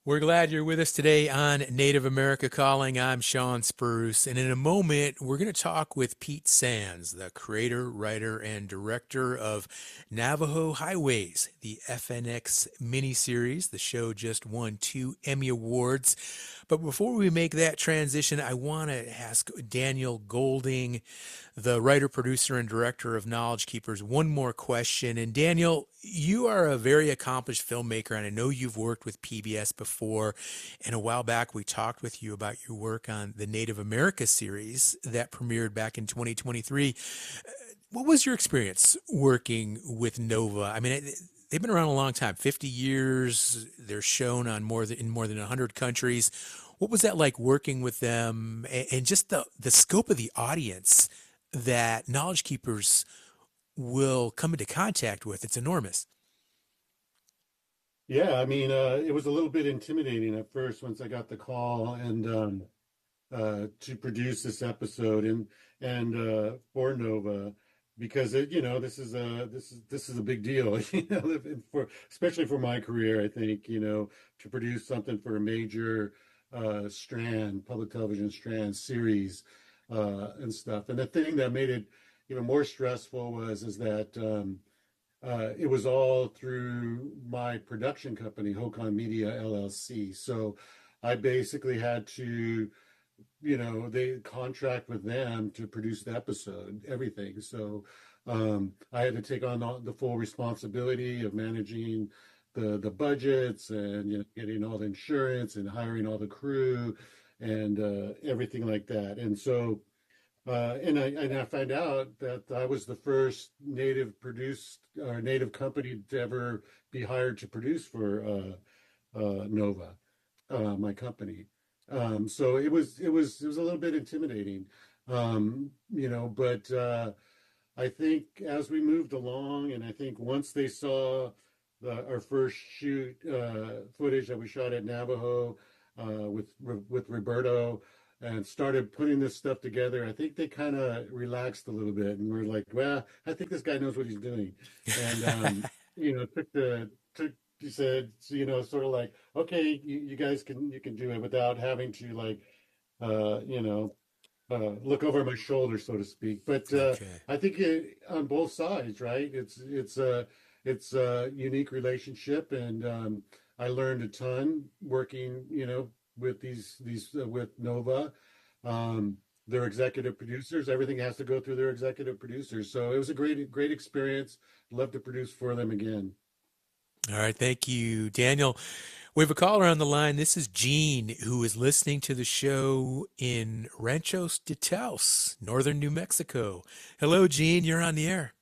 We're glad you're with us today on Native America Calling. I'm Sean Spruce, and in a moment, we're going to talk with Pete Sands, the creator, writer, and director of Navajo Highways, the FNX miniseries. The show just won 2 Emmy Awards. But before we make that transition, I want to ask Daniel Golding, the writer, producer, and director of Knowledge Keepers, one more question. And Daniel, you are a very accomplished filmmaker, and I know you've worked with PBS before. And a while back, we talked with you about your work on the Native America series that premiered back in 2023. What was your experience working with Nova? I mean, they've been around a long time, 50 years. They're shown on in more than 100 countries. What was that like working with them, and just the scope of the audience that Knowledge Keepers will come into contact with? It's enormous. Yeah, I mean, it was a little bit intimidating at first once I got the call and to produce this episode and for Nova because this is a big deal, for especially for my career. I think to produce something for a major public television strand series and stuff. And the thing that made it even more stressful is that. It was all through my production company, Hocon Media LLC. So I basically had to, they contract with them to produce the episode, everything. So I had to take on the full responsibility of managing the budgets and getting all the insurance and hiring all the crew and everything like that. And so and I found out that I was the first native produced or native company to ever be hired to produce for Nova, my company. So it was a little bit intimidating, but I think as we moved along, and I think once they saw our first shoot footage that we shot at Navajo with Roberto and started putting this stuff together, I think they kind of relaxed a little bit and were like, "Well, I think this guy knows what he's doing," and took he said, sort of like, "Okay, you guys can do it without having to like, uh, you know." Look over my shoulder, so to speak. But Okay. I think on both sides, right? It's a unique relationship, and I learned a ton working, with with Nova. Um, their executive producers, everything has to go through their executive producers. So it was a great experience. Love to produce for them again. All right. Thank you, Daniel. We have a caller on the line. This is Gene, who is listening to the show in Ranchos de Taos, northern New Mexico. Hello, Gene. You're on the air.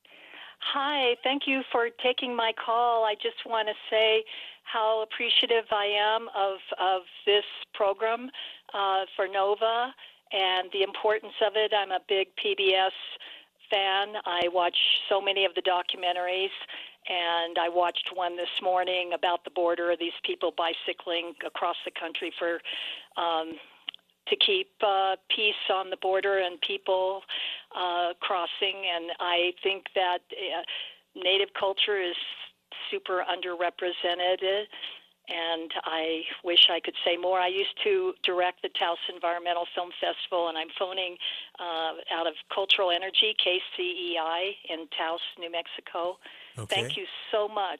Hi, thank you for taking my call. I just want to say how appreciative I am of this program for Nova and the importance of it. I'm a big PBS fan. I watch so many of the documentaries, and I watched one this morning about the border, these people bicycling across the country um, to keep peace on the border and people crossing. And I think that Native culture is super underrepresented, and I wish I could say more. I used to direct the Taos Environmental Film Festival, and I'm phoning out of Cultural Energy, KCEI, in Taos, New Mexico. Thank Okay. you so much.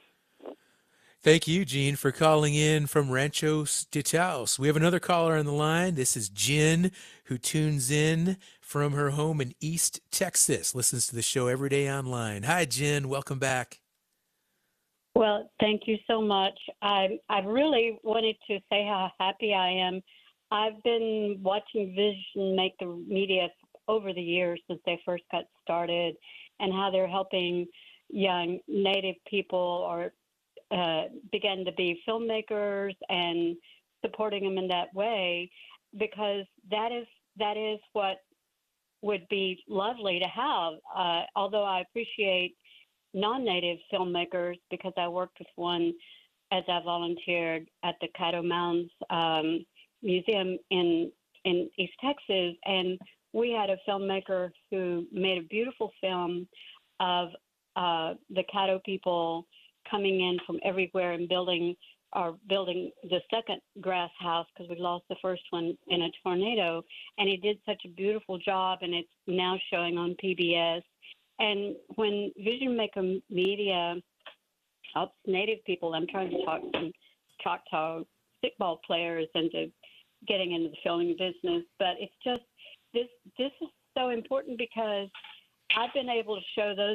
Thank you, Gene, for calling in from Ranchos de Taos. We have another caller on the line. This is Jen, who tunes in from her home in East Texas, listens to the show every day online. Hi, Jen. Welcome back. Well, thank you so much. I really wanted to say how happy I am. I've been watching Vision make the media over the years since they first got started, and how they're helping young Native people or begin to be filmmakers and supporting them in that way, because that is what would be lovely to have. Although I appreciate non-native filmmakers because I worked with one as I volunteered at the Caddo Mounds Museum in East Texas, and we had a filmmaker who made a beautiful film of the Caddo people coming in from everywhere and building are building the second grass house because we lost the first one in a tornado. And he did such a beautiful job, and it's now showing on PBS. And when Vision Maker Media helps Native people, I'm trying to talk some Choctaw stickball players into getting into the filming business. But it's just this is so important because I've been able to show those,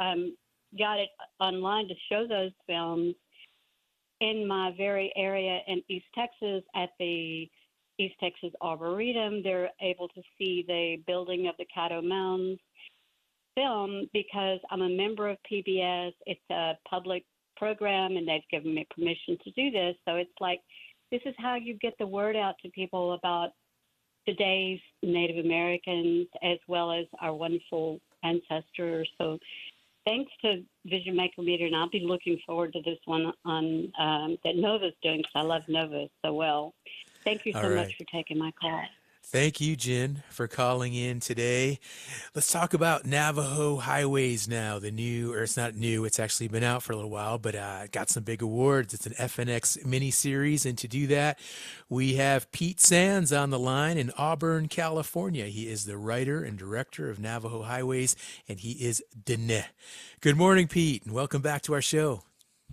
got it online to show those films in my very area in East Texas at the East Texas Arboretum. They're able to see the building of the Caddo Mounds film because I'm a member of PBS. It's a public program, and they've given me permission to do this. So it's like, this is how you get the word out to people about today's Native Americans as well as our wonderful ancestors. So thanks to Vision Maker Media, and I'll be looking forward to this one on that Nova's doing because I love Nova so well. Thank you so much for taking my call. Thank you, Jen, for calling in today. Let's talk about Navajo Highways now. The new, or it's not new, it's actually been out for a little while, but got some big awards. It's an FNX miniseries, and to do that, we have Pete Sands on the line in Auburn, California. He is the writer and director of Navajo Highways, and he is Dene. Good morning, Pete, and welcome back to our show.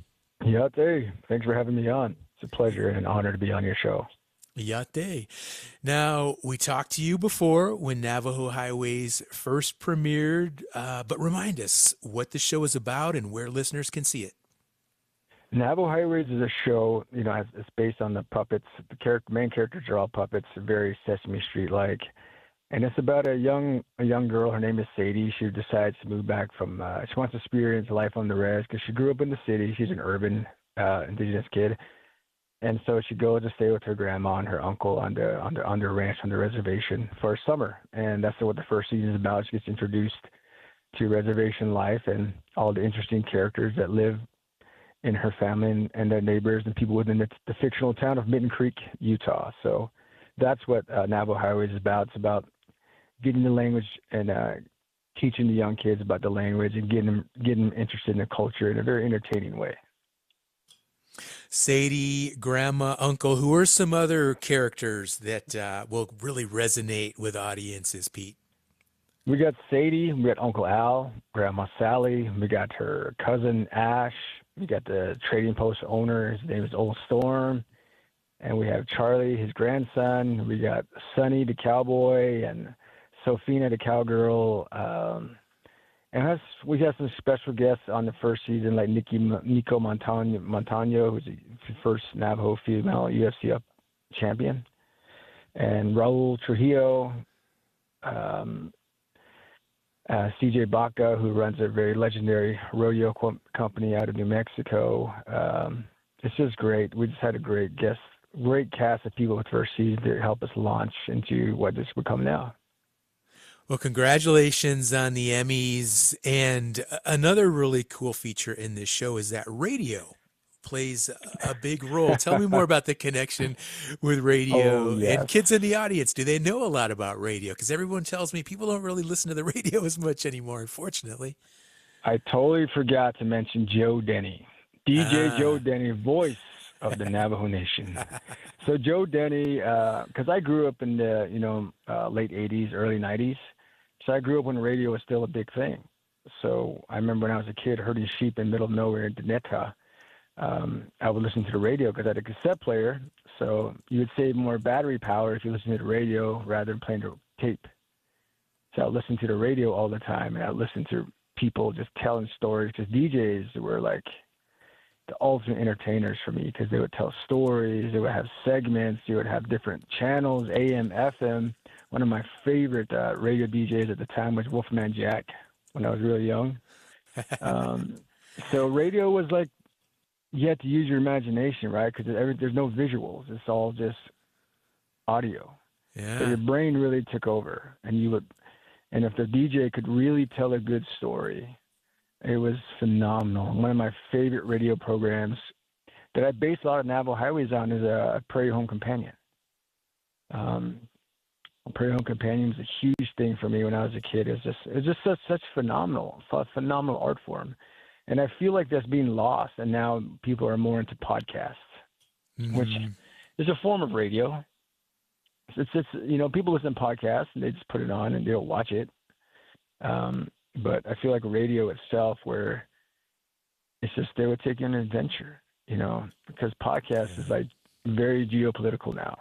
Yate. Thanks for having me on. It's a pleasure and an honor to be on your show. Yate. Now, we talked to you before when Navajo Highways first premiered, but remind us what the show is about and where listeners can see it. Navajo Highways is a show, it's based on the puppets. The main characters are all puppets, very Sesame Street-like. And it's about a young girl. Her name is Sadie. She decides to move back from, she wants to experience life on the res because she grew up in the city. She's an urban indigenous kid. And so she goes to stay with her grandma and her uncle on the ranch, on the reservation for summer. And that's what the first season is about. She gets introduced to reservation life and all the interesting characters that live in her family and their neighbors and people within the fictional town of Mitten Creek, Utah. So that's what Navajo Highways is about. It's about getting the language and teaching the young kids about the language and getting them interested in the culture in a very entertaining way. Sadie, Grandma, Uncle, who are some other characters that will really resonate with audiences, Pete? We got Sadie, we got Uncle Al, Grandma Sally, we got her cousin Ash, we got the trading post owner, his name is Old Storm, and we have Charlie, his grandson, we got Sonny, the cowboy, and Sophina, the cowgirl, and we got some special guests on the first season, like Nico Montano, who's the first Navajo female UFC champion, and Raul Trujillo, CJ Baca, who runs a very legendary rodeo company out of New Mexico. It's just great. We just had a great cast of people with first season to help us launch into what this would become now. Well, congratulations on the Emmys. And another really cool feature in this show is that radio plays a big role. Tell me more about the connection with radio. And kids in the audience. Do they know a lot about radio? Because everyone tells me people don't really listen to the radio as much anymore, unfortunately. I totally forgot to mention Joe Denny. DJ Joe Denny, voice of the Navajo Nation. So Joe Denny, because I grew up in the late 80s, early 90s. So I grew up when radio was still a big thing. So I remember when I was a kid herding sheep in the middle of nowhere in Deneta, I would listen to the radio because I had a cassette player. So you would save more battery power if you listened to the radio rather than playing the tape. So I would listen to the radio all the time, and I would listen to people just telling stories because DJs were like the ultimate entertainers for me because they would tell stories, they would have segments, they would have different channels, AM, FM. One of my favorite radio DJs at the time was Wolfman Jack when I was really young. So radio was like, you had to use your imagination, right? Because there's no visuals. It's all just audio. Yeah. So your brain really took over. And if the DJ could really tell a good story, it was phenomenal. One of my favorite radio programs that I base a lot of Navajo Highways on is a Prairie Home Companion. Prairie Home Companion was a huge thing for me when I was a kid. It's just such phenomenal art form. And I feel like that's being lost, and now people are more into podcasts. which Hmm. is a form of radio. It's people listen to podcasts and they just put it on and they don't watch it. But I feel like radio itself, where it's just they would take you on an adventure, because podcast is Yeah. like very geopolitical now.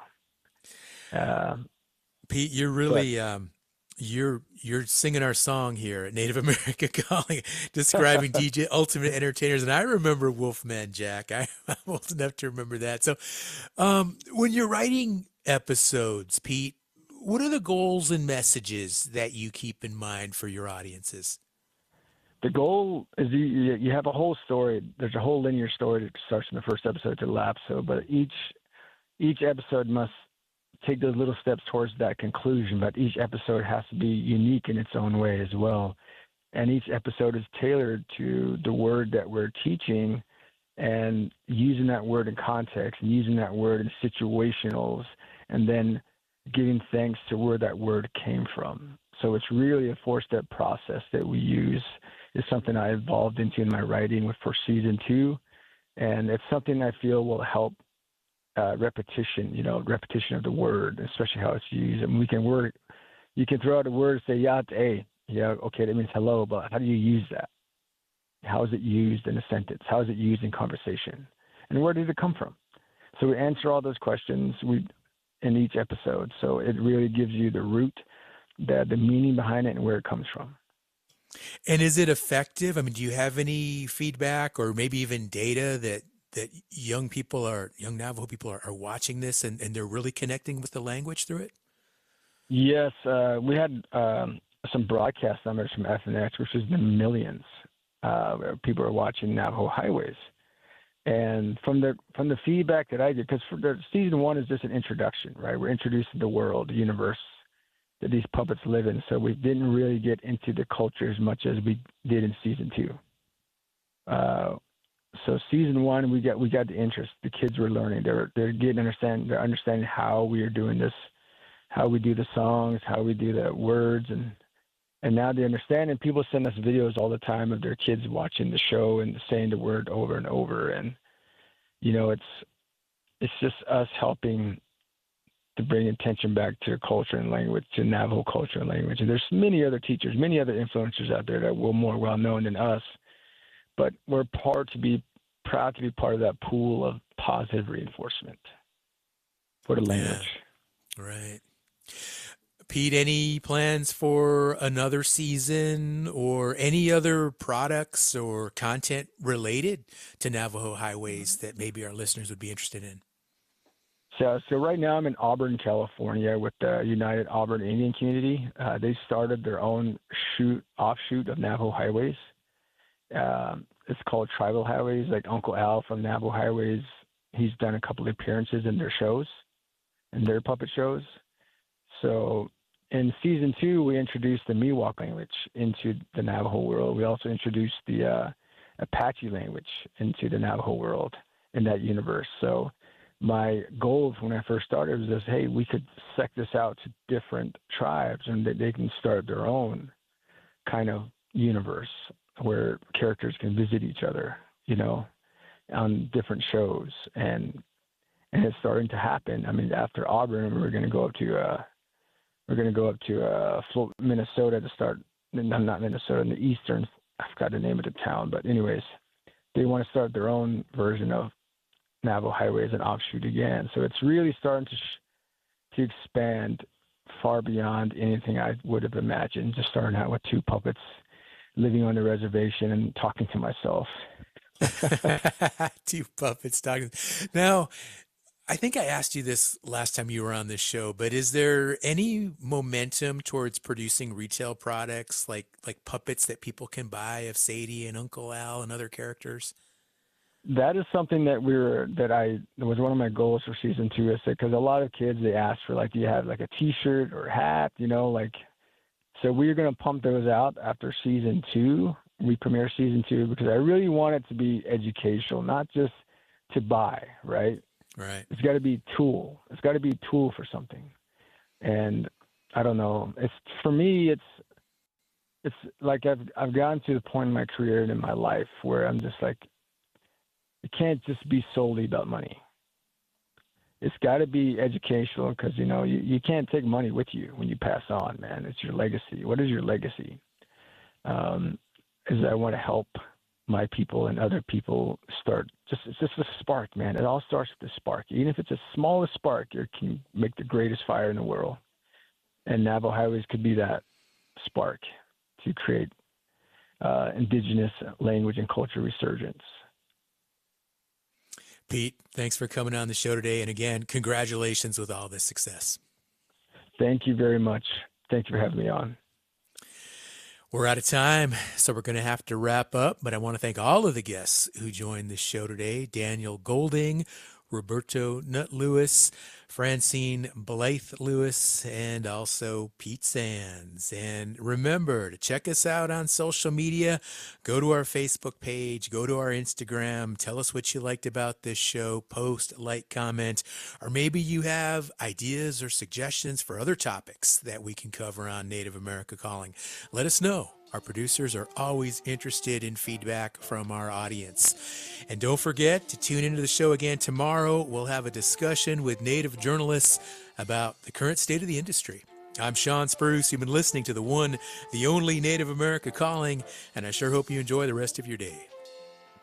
Pete, you're But really you're singing our song here at Native America Calling, describing DJ Ultimate Entertainers, and I remember Wolfman Jack. I'm old enough to remember that. So, when you're writing episodes, Pete, what are the goals and messages that you keep in mind for your audiences? the goal is you have a whole story. There's a whole linear story that starts in the first episode to the last. So, but each episode must take those little steps towards that conclusion. But each episode has to be unique in its own way as well. And each episode is tailored to the word that we're teaching, and using that word in context and using that word in situationals, and then giving thanks to where that word came from. So it's really a 4-step process that we use. It's something I evolved into in my writing for season 2, and it's something I feel will help repetition of the word, especially how it's used. And you can throw out a word, say yate, yeah, okay, that means hello, but how do you use that? How is it used in a sentence? How is it used in conversation? And where did it come from? So we answer all those questions in each episode. So it really gives you the root, the meaning behind it, and where it comes from. And is it effective? I mean, do you have any feedback or maybe even data that young Navajo people are watching this and they're really connecting with the language through it? Yes, we had some broadcast numbers from FNX, which is in the millions. Where people are watching Navajo Highways, and from the feedback that I did, because for season 1 is just an introduction, right? We're introducing the world, the universe that these puppets live in. So we didn't really get into the culture as much as we did in season 2. So season 1, we got the interest. The kids were learning. They're they're understanding how we are doing this, how we do the songs, how we do the words, and now they understand, and people send us videos all the time of their kids watching the show and saying the word over and over. And, it's just us helping to bring attention back to culture and language, to Navajo culture and language. And there's many other teachers, many other influencers out there that were more well-known than us, but we're proud to be part of that pool of positive reinforcement for the language. Yeah, right. Pete, any plans for another season or any other products or content related to Navajo Highways that maybe our listeners would be interested in? So right now I'm in Auburn, California, with the United Auburn Indian Community. They started their own offshoot of Navajo Highways. It's called Tribal Highways. Like Uncle Al from Navajo Highways, he's done a couple of appearances in their shows, in their puppet shows. So in season 2, we introduced the Miwok language into the Navajo world. We also introduced the Apache language into the Navajo world in that universe. So my goals when I first started was just, hey, we could sect this out to different tribes and that they can start their own kind of universe where characters can visit each other, on different shows. And it's starting to happen. I mean, after Auburn, we're going to go up to Minnesota to start. Not Minnesota, in the eastern. I forgot the name of the town, but anyways, they want to start their own version of Navajo Highways and offshoot again. So it's really starting to expand far beyond anything I would have imagined. Just starting out with 2 puppets living on the reservation and talking to myself. 2 puppets talking. Now, I think I asked you this last time you were on this show, but is there any momentum towards producing retail products like puppets that people can buy of Sadie and Uncle Al and other characters? That is something that was one of my goals for season 2. Is because a lot of kids, they ask for do you have like a T-shirt or a hat, so we're going to pump those out after season 2. We premiere season 2 because I really want it to be educational, not just to buy, right? Right. It's got to be a tool. It's got to be a tool for something. And I don't know. For me, it's like I've gotten to the point in my career and in my life where I'm just like, it can't just be solely about money. it's got to be educational because, you can't take money with you when you pass on, man. It's your legacy. What is your legacy? Is I want to help my people and other people start. It's just a spark, man. It all starts with a spark. Even if it's the smallest spark, it can make the greatest fire in the world. And Navajo Highways could be that spark to create indigenous language and culture resurgence. Pete, thanks for coming on the show today. And again, congratulations with all this success. Thank you very much. Thank you for having me on. We're out of time, so we're going to have to wrap up. But I want to thank all of the guests who joined the show today. Daniel Golding, Roberto Nutt Lewis, Francine Blythe Lewis, and also Pete Sands. And remember to check us out on social media. Go to our Facebook page, go to our Instagram, tell us what you liked about this show, post, like, comment, or maybe you have ideas or suggestions for other topics that we can cover on Native America Calling. Let us know. Our producers are always interested in feedback from our audience. And don't forget to tune into the show again tomorrow. We'll have a discussion with Native journalists about the current state of the industry. I'm Sean Spruce. You've been listening to the one, the only Native America Calling, and I sure hope you enjoy the rest of your day.